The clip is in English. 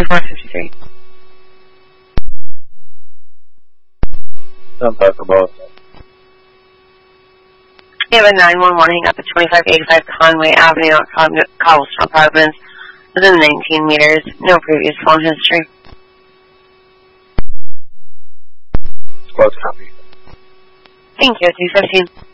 2453. Don't talk about that. You have a 911 hang up at 2585 Conway Avenue at Cobblestone Apartments within 19 meters. No previous phone history. Squad copy. Thank you, 215.